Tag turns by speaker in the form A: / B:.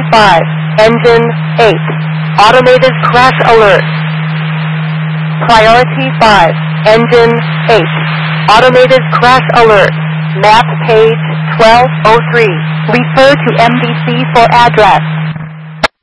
A: 5, engine 8, automated crash alert. Priority 5, engine 8, automated crash alert. Map page 1203. Refer to MDC for address.